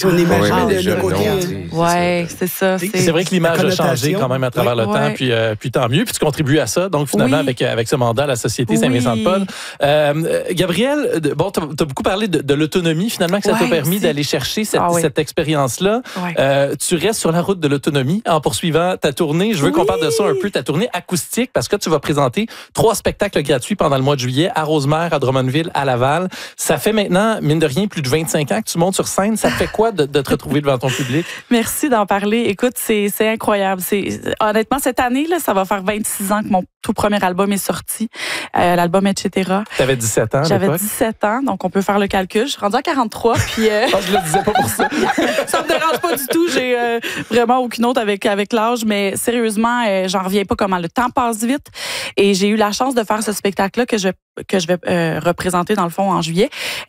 On imagine déjà le côté... Oui, c'est ça. C'est vrai que l'image a changé quand même à travers le temps, puis tant mieux, puis tu contribues à ça. Donc, finalement, avec ce mandat à la Société Saint-Vincent-de-Paul. Gabrielle, bon, tu as beaucoup parlé de l'autonomie, finalement, que ça t'a permis d'aller chercher cette expérience-là. Tu restes sur la route de l'autonomie en poursuivant ta tournée. Je veux qu'on parle de ça un peu, ta tournée acoustique, parce que tu vas présenter 3 spectacles gratuits pendant le mois de juillet à Rosemère, à Drummondville, à Laval. Ça fait maintenant, mine de rien, plus de 25 ans que tu montes sur scène. Ça te fait quoi de te retrouver devant ton public? Merci d'en parler. Écoute, c'est incroyable. Honnêtement, cette année, là, ça va faire 26 ans que mon tout premier album est sorti. L'album Etc. Tu avais 17 ans à J'avais l'époque? 17 ans, donc on peut faire le calcul. Je suis rendue à 43, puis... je le disais pas pour ça. Ça me dérange pas du tout. J'ai vraiment aucune autre avec l'âge, mais sérieusement, j'en reviens pas comment le temps passe vite. Et j'ai eu la chance de faire ce spectacle-là que je vais représenter dans le fond en juillet.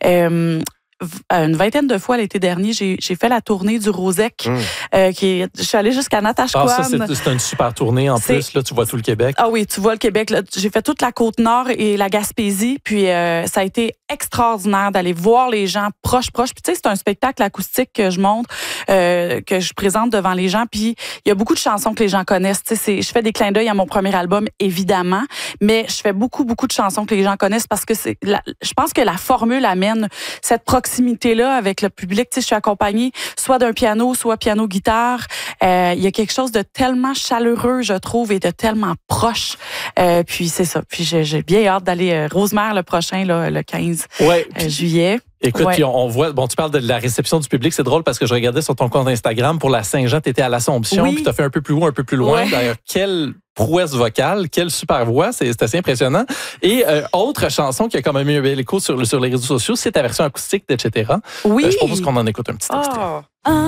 Une vingtaine de fois l'été dernier, j'ai fait la tournée du Rosec. Je suis allée jusqu'à Natashquan. Ça, c'est une super tournée en plus. Là, tu vois tout le Québec. Ah oui, tu vois le Québec. Là, j'ai fait toute la Côte-Nord et la Gaspésie. Puis ça a été extraordinaire d'aller voir les gens proches. Puis tu sais, c'est un spectacle acoustique que je montre, que je présente devant les gens. Puis il y a beaucoup de chansons que les gens connaissent. Tu sais, je fais des clins d'œil à mon premier album, évidemment. Mais je fais beaucoup de chansons que les gens connaissent parce que je pense que la formule amène cette proximité-là avec le public. Tu sais, je suis accompagnée soit d'un piano, soit piano-guitare. Il y a quelque chose de tellement chaleureux, je trouve, et de tellement proche. Puis c'est ça. Puis j'ai bien hâte d'aller Rosemère le prochain, là, le 15 juillet. Écoute, puis on voit, bon, tu parles de la réception du public, c'est drôle parce que je regardais sur ton compte Instagram pour la Saint-Jean, tu étais à l'Assomption, puis tu as fait un peu plus haut, un peu plus loin. D'ailleurs, quelle prouesse vocale, quelle super voix, c'est assez impressionnant. Et autre chanson qui a quand même eu un bel écho sur les réseaux sociaux, c'est ta version acoustique d'Etc. Je propose qu'on en écoute un petit extrait.